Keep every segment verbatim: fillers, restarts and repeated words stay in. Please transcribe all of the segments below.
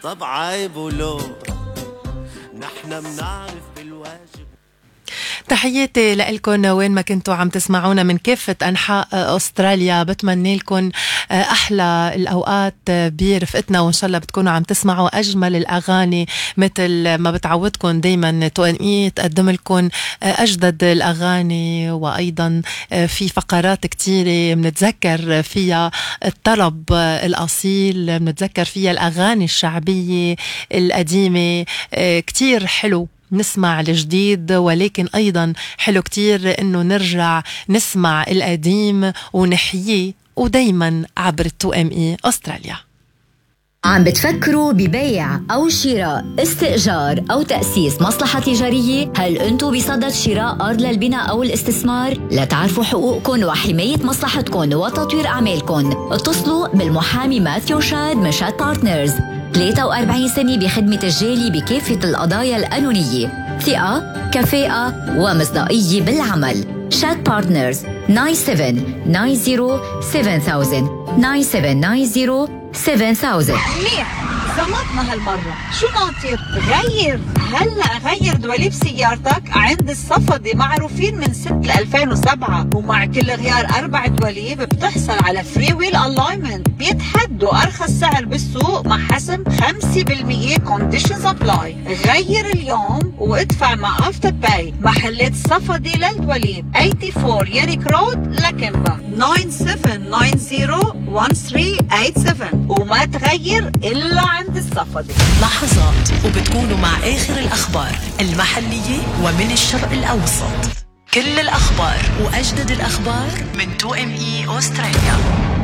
طب عيب ولو نحن منعرف بالواجب. تحياتي لكم وين ما كنتوا عم تسمعونا من كافة أنحاء أستراليا. بتمنى لكم أحلى الأوقات برفقتنا، وإن شاء الله بتكونوا عم تسمعوا أجمل الأغاني مثل ما بتعودكم دايما تو إم إي تقدم لكم أجدد الأغاني، وأيضا في فقرات كتيرة منتذكر فيها الطرب الأصيل، منتذكر فيها الأغاني الشعبية القديمة. كتير حلو نسمع الجديد، ولكن أيضا حلو كتير إنه نرجع نسمع القديم ونحييه، ودايما عبر تو إم إي أستراليا. عم بتفكروا ببيع أو شراء، استئجار أو تأسيس مصلحة تجارية؟ هل أنتوا بصدد شراء أرض للبناء أو الاستثمار؟ لتعرفوا حقوقكم وحماية مصلحتكم وتطوير أعمالكم، اتصلوا بالمحامي ماثيو شاد من شاد بارتنرز، ثلاثة وأربعين سنة بخدمة الجالي بكافة القضايا القانونية، ثقة، كفاءة ومصداقية بالعمل. شاد بارتنرز تسعة سبعة تسعة صفر سبعة ألف تسعة سبعة تسعة صفر سبعة ألف. منيح، زمطنا هالمرة. شو ناطر؟ غير هلأ، غير دواليب سيارتك عند الصفدي، معروفين من ستة ألفين وسبعة، ومع كل غيار أربع دواليب بتحصل على فري ويل ألاينمنت، بيتحدوا أرخص سعر بالسوق مع حسم خمسة بالمية كونديشنز أبلاي. غير اليوم وادفع مع أفتر باي. محلات الصفدي للدواليب أربعة وثمانين ياريك رود لكمبا، تسعة سبعة تسعة صفر واحد ثلاثة ثمانية سبعة، وما تغير إلا عند الصفدي. لحظات وبتكونوا مع آخر الأخبار المحلية ومن الشرق الأوسط. كل الأخبار وأجدد الأخبار من تو إم إي أستراليا.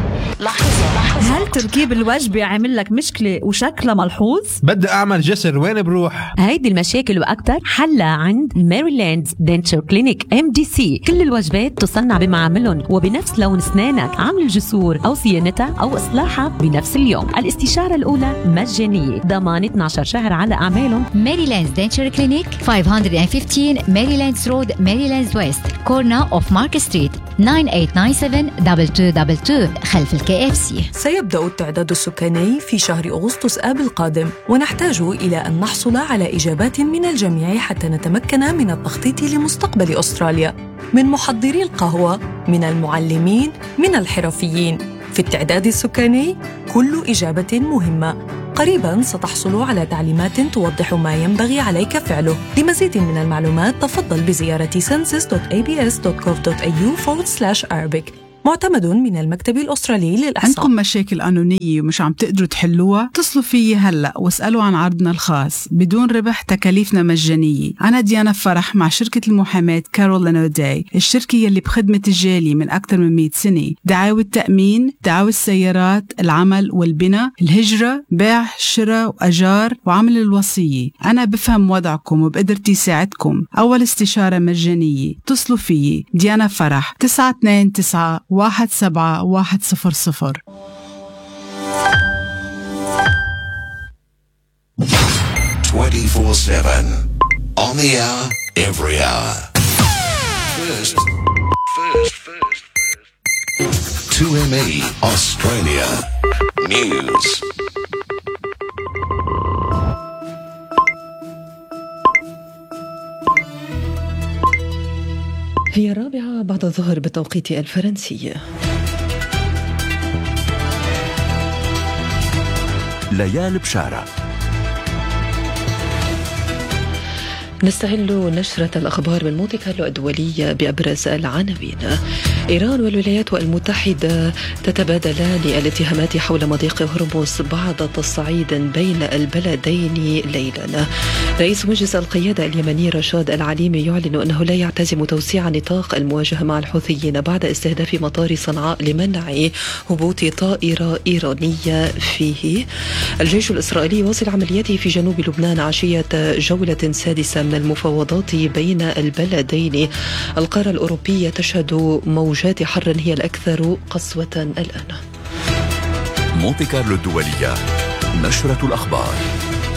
لحظة لحظة. هل تركيب الوجبة عامل لك مشكلة وشكلها ملحوظ؟ بدي أعمل جسر، وين بروح؟ هيدي المشاكل وأكتر حلها عند ماريلاند دنتشر كلينيك إم دي سي. كل الوجبات تصنع بمعاملهم وبنفس لون أسنانك، عمل الجسور أو صيانتها أو إصلاحها بنفس اليوم. الاستشارة الأولى مجانية، ضمان اثني عشر شهر على أعمالهم. ماريلاند دنتشر كلينيك خمسمية وخمستاشر ماريلاند رود، ماريلاند ويست، كورنا أوف مارك ستريت، تسعة ثمانية تسعة سبعة اثنين اثنين اثنين اثنين خلف الكي اف سي. سيبدأ التعداد السكاني في شهر أغسطس آب القادم، ونحتاج إلى أن نحصل على إجابات من الجميع حتى نتمكن من التخطيط لمستقبل أستراليا، من محضري القهوة، من المعلمين، من الحرفيين. في التعداد السكاني كل إجابة مهمة. قريباً ستحصل على تعليمات توضح ما ينبغي عليك فعله. لمزيد من المعلومات تفضل بزيارة census دوت إيه بي إس دوت كوف دوت إيه يو فورورد سلاش أرابيك. معتمد من المكتب الأسترالي للإحصاء. عندكم مشاكل قانونية ومش عم تقدروا تحلوها؟ اتصلوا فيي هلأ واسألوا عن عرضنا الخاص بدون ربح، تكاليفنا مجانية. أنا ديانا فرح مع شركة المحاماة كارول أوداي، الشركة يلي بخدمة الجالي من أكثر من مئة سنة. دعاوى التأمين، دعاوى السيارات، العمل والبناء، الهجرة، بيع، شراء وأجار، وعمل الوصية. أنا بفهم وضعكم وبقدرتي ساعدكم. أول استشارة مجانية. اتصلوا فيي ديانا فرح تسعة اثنين تسعة واحد سبعة واحد صفر صفر. twenty-four seven on the hour, every hour. First, first, first, first. two M E Australia News. هي الرابعة بعد الظهر بالتوقيت الفرنسي. ليال بشارة. نستهل نشرة الأخبار من مونتي كارلو الدولية بأبرز العناوين. إيران والولايات المتحدة تتبادلان الاتهامات حول مضيق هرمز بعد تصعيد بين البلدين ليلا. رئيس مجلس القيادة اليمني رشاد العليمي يعلن أنه لا يعتزم توسيع نطاق المواجهة مع الحوثيين بعد استهداف مطار صنعاء لمنع هبوط طائرة إيرانية فيه. الجيش الإسرائيلي يواصل عملياته في جنوب لبنان عشية جولة سادسة من المفاوضات بين البلدين. القارة الأوروبية تشهد موجات حر هي الأكثر قسوة الآن. مونتي كارلو الدولية، نشرة الأخبار.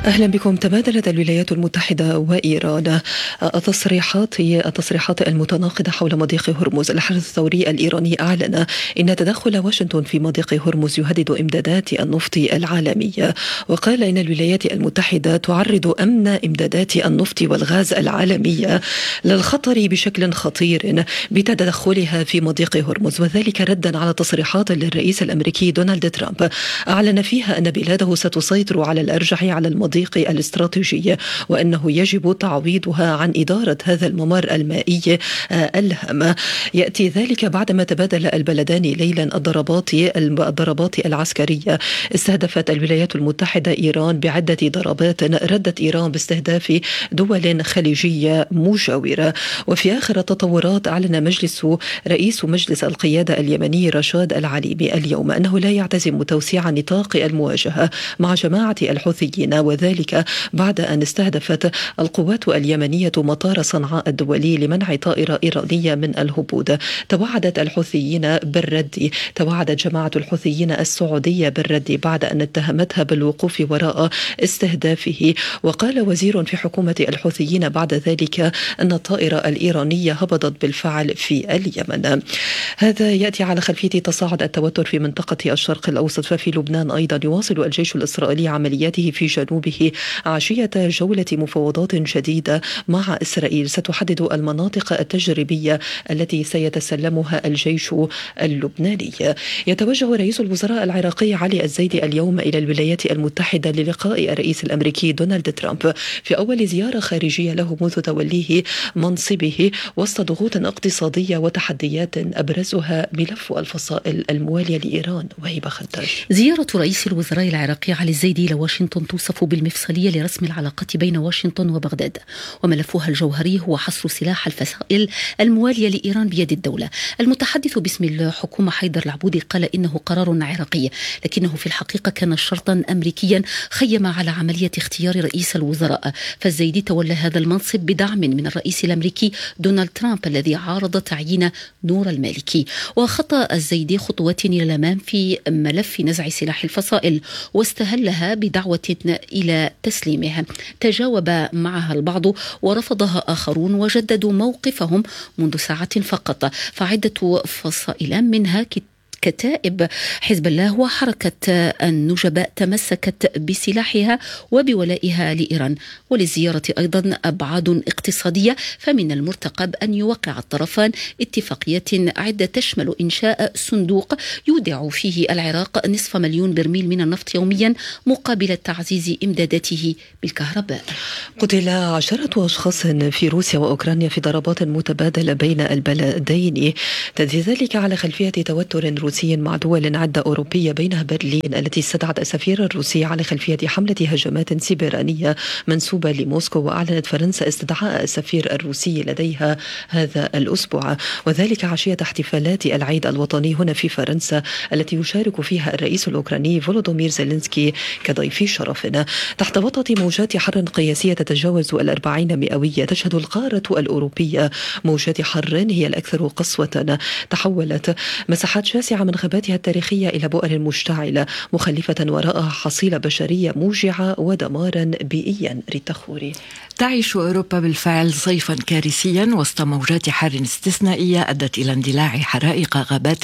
أهلا بكم. تبادلت الولايات المتحدة وإيران التصريحات التصريحات المتناقضة حول مضيق هرمز. الحرس الثوري الإيراني أعلن إن تدخل واشنطن في مضيق هرمز يهدد إمدادات النفط العالمية، وقال إن الولايات المتحدة تعرض أمن إمدادات النفط والغاز العالمية للخطر بشكل خطير بتدخلها في مضيق هرمز، وذلك ردا على تصريحات للرئيس الأمريكي دونالد ترامب أعلن فيها أن بلاده ستسيطر على الأرجح على المضيق الاستراتيجي، وأنه يجب تعويضها عن إدارة هذا الممر المائي الهام. يأتي ذلك بعدما تبادل البلدان ليلا الضربات الضربات العسكرية. استهدفت الولايات المتحدة إيران بعدة ضربات ردت إيران باستهداف دول خليجية مجاورة. وفي آخر التطورات أعلن مجلس رئيس مجلس القيادة اليمني رشاد العليمي اليوم أنه لا يعتزم توسيع نطاق المواجهة مع جماعة الحوثيين، وذلك بعد أن استهدفت القوات اليمنية مطار صنعاء الدولي لمنع طائرة إيرانية من الهبوط. توعدت الحوثيين بالرد توعدت جماعة الحوثيين السعودية بالرد بعد أن اتهمتها بالوقوف وراء استهدافه. وقال وزير في حكومة الحوثيين بعد ذلك أن الطائرة الإيرانية هبطت بالفعل في اليمن. هذا يأتي على خلفية تصاعد التوتر في منطقة الشرق الأوسط. ففي لبنان أيضا يواصل الجيش الإسرائيلي عملياته في جنوبه عشية جولة مفاوضات جديدة مع إسرائيل ستحدد المناطق التجريبية التي سيتسلمها الجيش اللبناني. يتوجه رئيس الوزراء العراقي علي الزيدي اليوم إلى الولايات المتحدة للقاء الرئيس الأمريكي دونالد ترامب في أول زيارة خارجية له منذ توليه منصبه، وسط ضغوط اقتصادية وتحديات أبرزها ملف الفصائل الموالية لإيران. وهبة خداش. زيارة رئيس الوزراء العراقي علي الزيدي إلى واشنطن توصف بالمفصلية لرسم العلاقات بين واشنطن وبغداد، وملفها الجوهري هو حصر سلاح الفصائل الموالية لإيران بيد الدولة. المتحدث باسم الحكومة حيدر العبودي قال إنه قرار عراقي، لكنه في الحقيقة كان شرطا أمريكيا خيم على عملية اختيار رئيس الوزراء. فالزيدي تولى هذا المنصب بدعم من الرئيس الأمريكي دونالد ترامب الذي عارض تعيين نور المالكي. وخطى الزيدي خطوات إلى الأمام في ملف نزع سلاح الفصائل واستهلها بدعوة إلى تسليمها تجاوب معها البعض ورفضها آخرون، وجددوا موقفهم منذ ساعات فقط. فعدة فصائل منها كتائب حزب الله وحركة النجباء تمسكت بسلاحها وبولائها لإيران. وللزيارة أيضا أبعاد اقتصادية، فمن المرتقب أن يوقع الطرفان اتفاقية عدة تشمل إنشاء صندوق يودع فيه العراق نصف مليون برميل من النفط يوميا مقابل تعزيز إمداداته بالكهرباء. قتل عشرة أشخاص في روسيا وأوكرانيا في ضربات متبادلة بين البلدين، تأتي ذلك على خلفية توتر روسي مع دول عدة أوروبية بينها برلين التي استدعت السفير الروسي على خلفية حملة هجمات سيبرانية منسوبة لموسكو. وأعلنت فرنسا استدعاء السفير الروسي لديها هذا الأسبوع، وذلك عشية احتفالات العيد الوطني هنا في فرنسا التي يشارك فيها الرئيس الأوكراني فولودومير زيلينسكي كضيف شرف. تحت وطأة موجات حر قياسية تتجاوز الأربعين مئوية، تشهد القارة الأوروبية موجات حر هي الأكثر قسوة. تحولت مساحات شاسعة من غاباتها التاريخية إلى بؤر مشتعلة، مخلفة وراءها حصيلة بشرية موجعة ودمارا بيئيا. ريتخوري. تعيش أوروبا بالفعل صيفا كارثيا وسط موجات حر استثنائية أدت إلى اندلاع حرائق غابات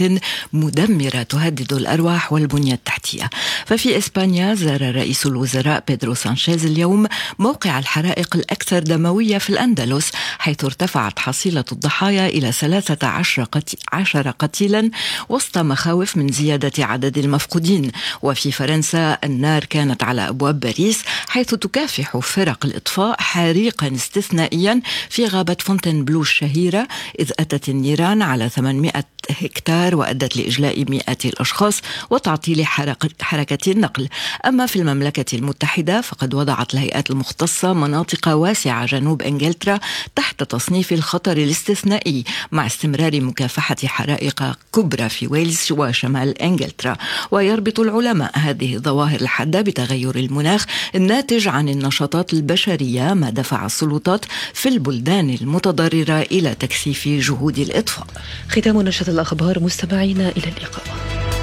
مدمرة تهدد الأرواح والبنية التحتية. ففي إسبانيا زار رئيس الوزراء بيدرو سانشيز اليوم موقع الحرائق الأكثر دموية في الأندلس، حيث ارتفعت حصيلة الضحايا إلى ثلاثة عشر قتيلا وسط مخاوف من زيادة عدد المفقودين. وفي فرنسا النار كانت على أبواب باريس، حيث تكافح فرق الإطفاء حريقا استثنائيا في غابة فونتينبلو الشهيرة، إذ أتت النيران على ثمانمائة هكتار وأدت لإجلاء مئات الأشخاص وتعطيل حركة النقل. أما في المملكة المتحدة فقد وضعت الهيئات المختصة مناطق واسعة جنوب إنجلترا تحت تصنيف الخطر الاستثنائي، مع استمرار مكافحة حرائق كبرى في ويلز وشمال إنجلترا. ويربط العلماء هذه الظواهر الحادة بتغير المناخ الناتج عن النشاطات البشرية، ما دفع السلطات في البلدان المتضررة إلى تكثيف جهود الإطفاء. ختام نشرة الأخبار، مستمعينا إلى اللقاء.